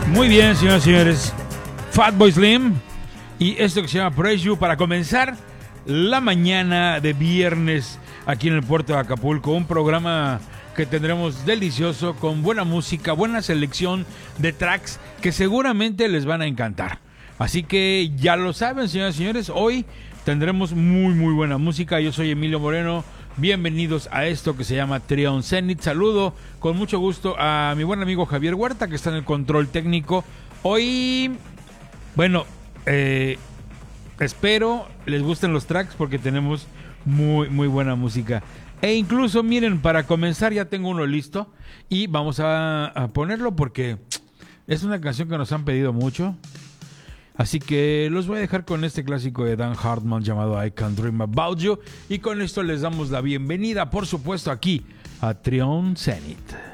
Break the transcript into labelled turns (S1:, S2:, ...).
S1: Muy bien, señoras y señores. Fatboy Slim y esto que se llama Praise You para comenzar la mañana de viernes aquí en el puerto de Acapulco. Un programa que tendremos delicioso con buena música, buena selección de tracks que seguramente les van a encantar. Así que ya lo saben, señoras y señores, hoy tendremos muy buena música. Yo soy Emilio Moreno. Bienvenidos a esto que se llama Trion Zenith. Saludo con mucho gusto a mi buen amigo Javier Huerta, que está en el control técnico. Hoy, bueno, espero les gusten los tracks porque tenemos muy buena música. E incluso, miren, para comenzar ya tengo uno listo y vamos a ponerlo porque es una canción que nos han pedido mucho. Así que los voy a dejar con este clásico de Dan Hartman llamado I Can't Dream About You. Y con esto les damos la bienvenida, por supuesto, aquí a Trion Zenith.